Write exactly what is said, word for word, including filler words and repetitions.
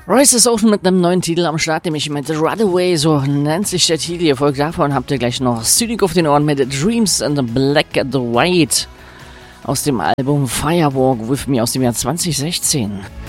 Royce ist auch schon mit einem neuen Titel am Start, nämlich mit Runaway, so nennt sich der Titel. Ihr folgt davon, habt ihr gleich noch Cynic auf den Ohren mit Dreams and the Black and the White aus dem Album Firewalk with Me aus dem Jahr zwanzig sechzehn.